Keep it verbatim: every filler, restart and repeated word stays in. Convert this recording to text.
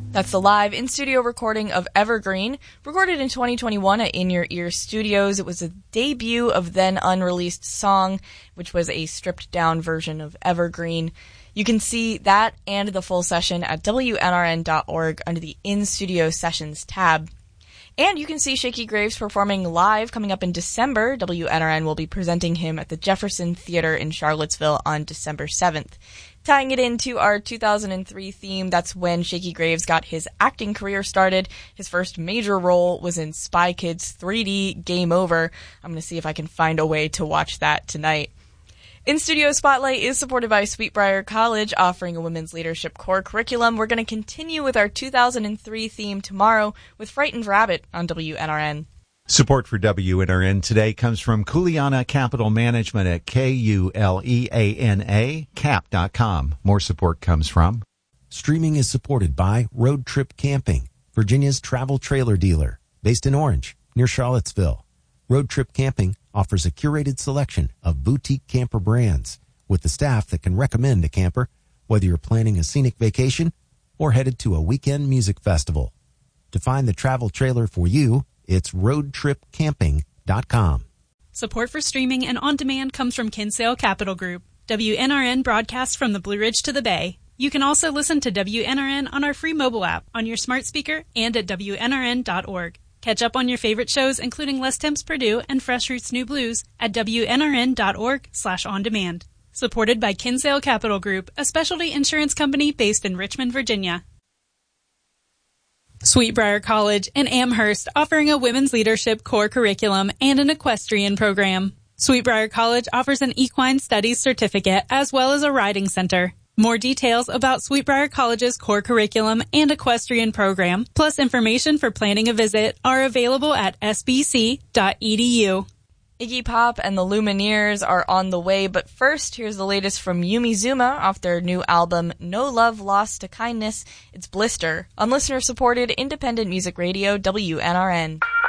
That's the live in-studio recording of Evergreen, recorded in twenty twenty-one at In Your Ear Studios. It was a debut of then unreleased Song, which was a stripped-down version of Evergreen. You can see that and the full session at W N R N dot org under the In-Studio Sessions tab. And you can see Shakey Graves performing live coming up in December. W N R N will be presenting him at the Jefferson Theater in Charlottesville on December seventh. Tying it into our two thousand three theme, that's when Shakey Graves got his acting career started. His first major role was in Spy Kids three D Game Over. I'm going to see if I can find a way to watch that tonight. In-Studio Spotlight is supported by Sweetbriar College, offering a women's leadership core curriculum. We're going to continue with our two thousand three theme tomorrow with Frightened Rabbit on W N R N. Support for W N R N today comes from Kuleana Capital Management at K U L E A N A, cap dot com. More support comes from... Streaming is supported by Road Trip Camping, Virginia's travel trailer dealer, based in Orange, near Charlottesville. Road Trip Camping offers a curated selection of boutique camper brands with the staff that can recommend a camper, whether you're planning a scenic vacation or headed to a weekend music festival. To find the travel trailer for you, it's road trip camping dot com. Support for streaming and on-demand comes from Kinsale Capital Group. W N R N broadcasts from the Blue Ridge to the Bay. You can also listen to W N R N on our free mobile app, on your smart speaker, and at W N R N dot org. Catch up on your favorite shows, including Les Temps Purdue and Fresh Roots New Blues, at W N R N dot org slash on demand. Supported by Kinsale Capital Group, a specialty insurance company based in Richmond, Virginia. Sweetbriar College in Amherst, offering a women's leadership core curriculum and an equestrian program. Sweetbriar College offers an equine studies certificate as well as a riding center. More details about Sweetbriar College's core curriculum and equestrian program, plus information for planning a visit, are available at s b c dot e d u. Iggy Pop and the Lumineers are on the way, but first, here's the latest from Yumi Zuma off their new album, No Love Lost to Kindness. It's Blister, on listener-supported independent music radio W N R N.